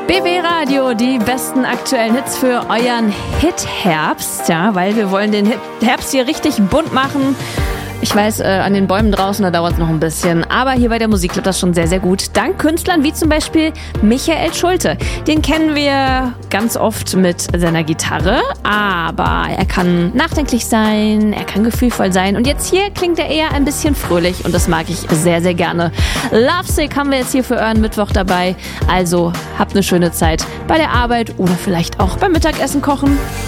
BB Radio, die besten aktuellen Hits für euren Hit-Herbst. Ja, weil wir wollen den Herbst hier richtig bunt machen. Ich weiß, an den Bäumen draußen, da dauert es noch ein bisschen. Aber hier bei der Musik klappt das schon sehr, sehr gut. Dank Künstlern wie zum Beispiel Michael Schulte. Den kennen wir ganz oft mit seiner Gitarre. Aber er kann nachdenklich sein, er kann gefühlvoll sein. Und jetzt hier klingt er eher ein bisschen fröhlich. Und das mag ich sehr, sehr gerne. Lovesick haben wir jetzt hier für euren Mittwoch dabei. Also habt eine schöne Zeit bei der Arbeit oder vielleicht auch beim Mittagessen kochen.